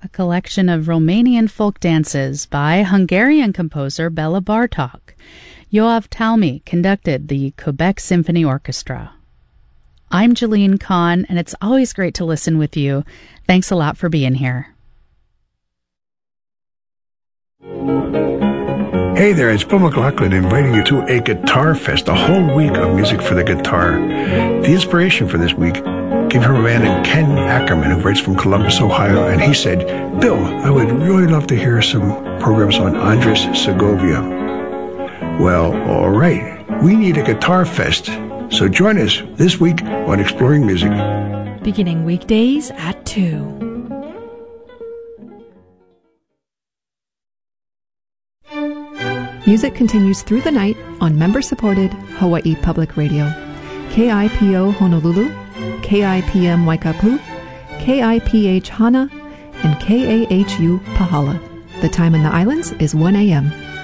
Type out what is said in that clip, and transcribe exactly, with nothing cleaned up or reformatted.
collection of Romanian folk dances by Hungarian composer Bela Bartok. Yoav Talmi conducted the Quebec Symphony Orchestra. I'm Jeline Kahn, and it's always great to listen with you. Thanks a lot for being here. Hey there, it's Bill McLaughlin inviting you to a Guitar Fest, a whole week of music for the guitar. The inspiration for this week came from a man named Ken Ackerman who writes from Columbus, Ohio, and he said, Bill, I would really love to hear some programs on Andres Segovia. Well, all right, we need a Guitar Fest, so join us this week on Exploring Music. Beginning weekdays at two. Music continues through the night on member-supported Hawaii Public Radio. K I P O Honolulu, K I P M Waikapu, K I P H Hana, and K A H U Pahala. The time in the islands is one a.m.